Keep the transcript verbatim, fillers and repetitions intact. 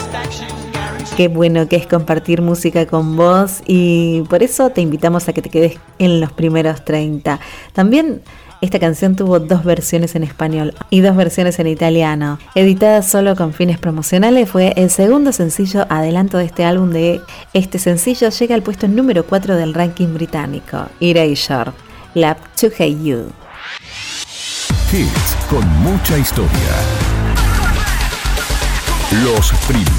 Qué bueno que es compartir música con vos y por eso te invitamos a que te quedes en los primeros treinta. También esta canción tuvo dos versiones en español y dos versiones en italiano. Editada solo con fines promocionales, fue el segundo sencillo adelanto de este álbum. De este sencillo llega al puesto número cuatro del ranking británico. Erasure, Love to Hate You. Hits con mucha historia. Los primeros.